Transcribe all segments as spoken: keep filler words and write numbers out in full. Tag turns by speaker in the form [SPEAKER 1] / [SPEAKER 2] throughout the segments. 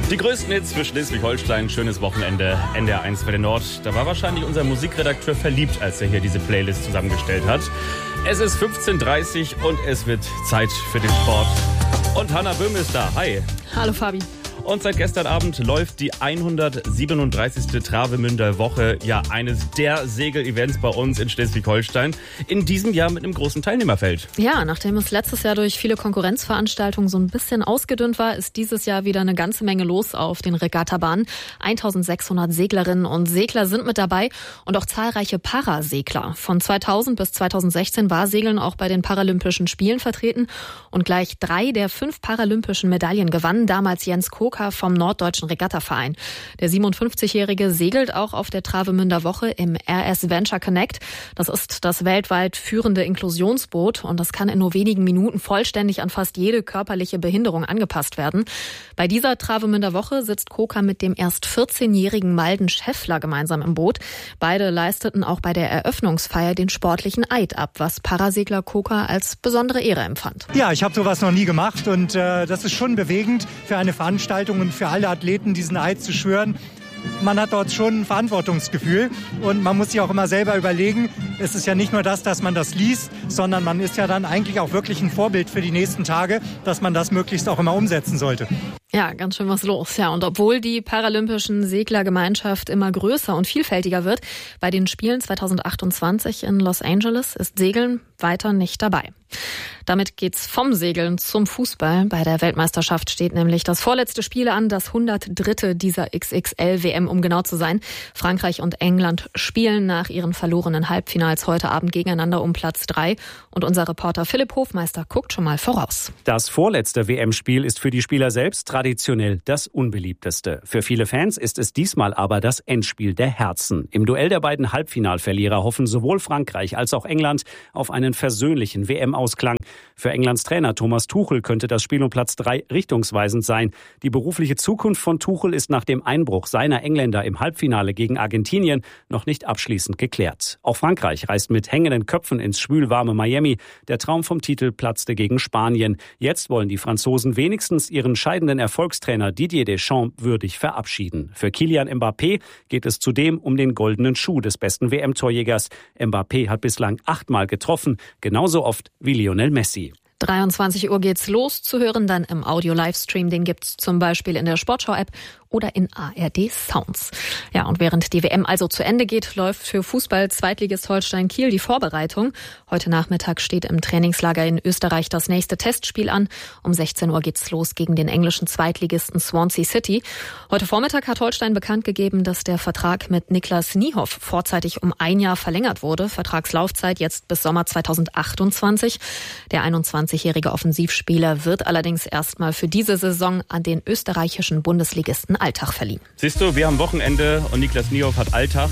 [SPEAKER 1] Die größten Hits für Schleswig-Holstein, schönes Wochenende, N D R eins Welle Nord. Da war wahrscheinlich unser Musikredakteur verliebt, als er hier diese Playlist zusammengestellt hat. Es ist fünfzehn Uhr dreißig und es wird Zeit für den Sport. Und Hanna Böhm ist da. Hi.
[SPEAKER 2] Hallo Fabi.
[SPEAKER 1] Und seit gestern Abend läuft die hundertsiebenunddreißigste Travemünder Woche, ja eines der Segel-Events bei uns in Schleswig-Holstein, in diesem Jahr mit einem großen Teilnehmerfeld.
[SPEAKER 2] Ja, nachdem es letztes Jahr durch viele Konkurrenzveranstaltungen so ein bisschen ausgedünnt war, ist dieses Jahr wieder eine ganze Menge los auf den Regattabahnen. eintausendsechshundert Seglerinnen und Segler sind mit dabei und auch zahlreiche Parasegler. Von zweitausend bis zweitausendsechzehn war Segeln auch bei den Paralympischen Spielen vertreten und gleich drei der fünf paralympischen Medaillen gewann damals Jens Koka vom Norddeutschen Regattaverein. Der siebenundfünfzigjährige segelt auch auf der Travemünder Woche im R S Venture Connect. Das ist das weltweit führende Inklusionsboot und das kann in nur wenigen Minuten vollständig an fast jede körperliche Behinderung angepasst werden. Bei dieser Travemünder Woche sitzt Koka mit dem erst vierzehnjährigen Malden Schäffler gemeinsam im Boot. Beide leisteten auch bei der Eröffnungsfeier den sportlichen Eid ab, was Parasegler Koka als besondere Ehre empfand.
[SPEAKER 3] Ja, ich habe sowas noch nie gemacht und äh, das ist schon bewegend für eine Veranstaltung und für alle Athleten, diesen Eid zu schwören. Man hat dort schon ein Verantwortungsgefühl und man muss sich auch immer selber überlegen, es ist ja nicht nur das, dass man das liest, sondern man ist ja dann eigentlich auch wirklich ein Vorbild für die nächsten Tage, dass man das möglichst auch immer umsetzen sollte.
[SPEAKER 2] Ja, ganz schön was los. Ja, und obwohl die paralympischen Seglergemeinschaft immer größer und vielfältiger wird, bei den Spielen zweitausendachtundzwanzig in Los Angeles ist Segeln weiter nicht dabei. Damit geht's vom Segeln zum Fußball. Bei der Weltmeisterschaft steht nämlich das vorletzte Spiel an, das hundertdritte dieser X X L-W M, um genau zu sein. Frankreich und England spielen nach ihren verlorenen Halbfinals heute Abend gegeneinander um Platz drei. Und unser Reporter Philipp Hofmeister guckt schon mal voraus.
[SPEAKER 4] Das vorletzte W M-Spiel ist für die Spieler selbst traditionell das unbeliebteste. Für viele Fans ist es diesmal aber das Endspiel der Herzen. Im Duell der beiden Halbfinalverlierer hoffen sowohl Frankreich als auch England auf einen versöhnlichen W M-Ausklang. Für Englands Trainer Thomas Tuchel könnte das Spiel um Platz drei richtungsweisend sein. Die berufliche Zukunft von Tuchel ist nach dem Einbruch seiner Engländer im Halbfinale gegen Argentinien noch nicht abschließend geklärt. Auch Frankreich reist mit hängenden Köpfen ins schwülwarme Miami. Der Traum vom Titel platzte gegen Spanien. Jetzt wollen die Franzosen wenigstens ihren scheidenden Erfolgstrainer Didier Deschamps würdig verabschieden. Für Kylian Mbappé geht es zudem um den goldenen Schuh des besten W M-Torjägers. Mbappé hat bislang achtmal getroffen, genauso oft wie Lionel Messi.
[SPEAKER 2] dreiundzwanzig Uhr geht's los, zu hören dann im Audio-Livestream. Den gibt's zum Beispiel in der Sportschau-App oder in A R D Sounds. Ja, und während die W M also zu Ende geht, läuft für Fußball-Zweitligist Holstein Kiel die Vorbereitung. Heute Nachmittag steht im Trainingslager in Österreich das nächste Testspiel an. Um sechzehn Uhr geht's los gegen den englischen Zweitligisten Swansea City. Heute Vormittag hat Holstein bekannt gegeben, dass der Vertrag mit Niklas Niehoff vorzeitig um ein Jahr verlängert wurde. Vertragslaufzeit jetzt bis Sommer zweitausendachtundzwanzig. Der einundzwanzigjährige Offensivspieler wird allerdings erstmal für diese Saison an den österreichischen Bundesligisten Alltag verliehen.
[SPEAKER 1] Siehst du, wir haben Wochenende und Niklas Niehoff hat Alltag.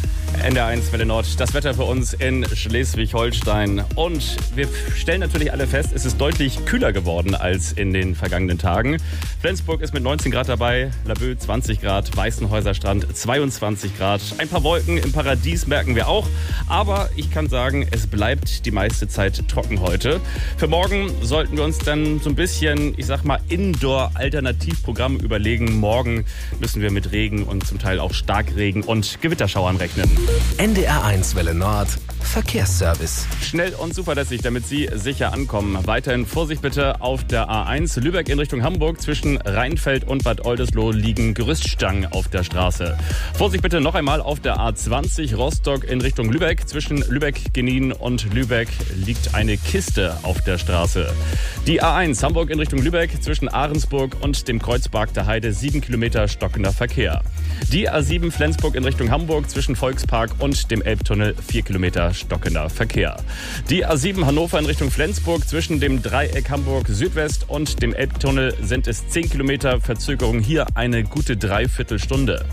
[SPEAKER 1] N D R eins Welle Nord, das Wetter für uns in Schleswig-Holstein. Und wir stellen natürlich alle fest, es ist deutlich kühler geworden als in den vergangenen Tagen. Flensburg ist mit neunzehn Grad dabei, Laboe zwanzig Grad, Weißenhäuser Strand zweiundzwanzig Grad. Ein paar Wolken im Paradies merken wir auch. Aber ich kann sagen, es bleibt die meiste Zeit trocken heute. Für morgen sollten wir uns dann so ein bisschen, ich sag mal, Indoor-Alternativprogramm überlegen. Morgen müssen wir mit Regen und zum Teil auch Starkregen und Gewitterschauern rechnen.
[SPEAKER 5] N D R eins Welle Nord Verkehrsservice.
[SPEAKER 1] Schnell und zuverlässig, damit Sie sicher ankommen. Weiterhin Vorsicht bitte auf der A eins. Lübeck in Richtung Hamburg. Zwischen Rheinfeld und Bad Oldesloe liegen Gerüststangen auf der Straße. Vorsicht bitte noch einmal auf der A zwanzig. Rostock in Richtung Lübeck. Zwischen Lübeck-Genin und Lübeck liegt eine Kiste auf der Straße. Die A eins Hamburg in Richtung Lübeck. Zwischen Ahrensburg und dem Kreuzberg der Heide sieben Kilometer stockender Verkehr. Die A sieben Flensburg in Richtung Hamburg. Zwischen Volkspark und dem Elbtunnel vier Kilometer stockender Verkehr. Die A sieben Hannover in Richtung Flensburg. Zwischen dem Dreieck Hamburg Südwest und dem Elbtunnel sind es zehn Kilometer Verzögerung. Hier eine gute Dreiviertelstunde.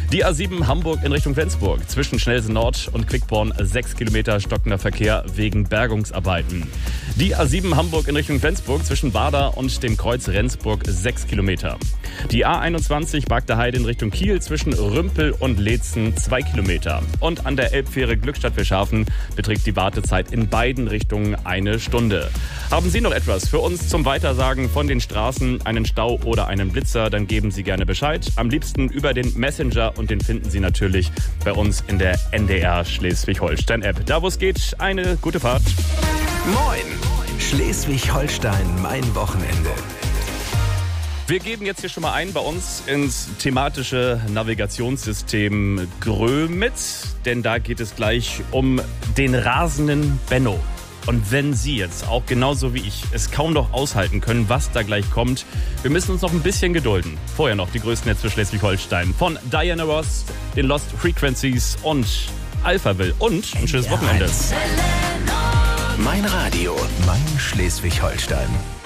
[SPEAKER 1] Die A sieben Hamburg in Richtung Flensburg. Zwischen Schnellsen Nord und Quickborn sechs Kilometer stockender Verkehr wegen Bergungsarbeiten. Die A sieben Hamburg in Richtung Flensburg zwischen Bader und dem Kreuz Rendsburg sechs Kilometer. Die A einundzwanzig Bagdaheide in Richtung Kiel zwischen Rümpel und Leetzen zwei Kilometer. Und an der Elbfähre Glückstadt-Wilshafen beträgt die Wartezeit in beiden Richtungen eine Stunde. Haben Sie noch etwas für uns zum Weitersagen von den Straßen, einen Stau oder einen Blitzer, dann geben Sie gerne Bescheid. Am liebsten über den Messenger und den finden Sie natürlich bei uns in der N D R Schleswig-Holstein-App. Da wo es geht, eine gute Fahrt.
[SPEAKER 5] Moin! Schleswig-Holstein, mein Wochenende.
[SPEAKER 1] Wir geben jetzt hier schon mal ein bei uns ins thematische Navigationssystem Grömitz, denn da geht es gleich um den rasenden Benno. Und wenn Sie jetzt auch genauso wie ich es kaum noch aushalten können, was da gleich kommt, wir müssen uns noch ein bisschen gedulden. Vorher noch die größten Netze für Schleswig-Holstein von Diana Ross, den Lost Frequencies und Alphaville und ein schönes Wochenende.
[SPEAKER 5] Mein Radio, mein Schleswig-Holstein.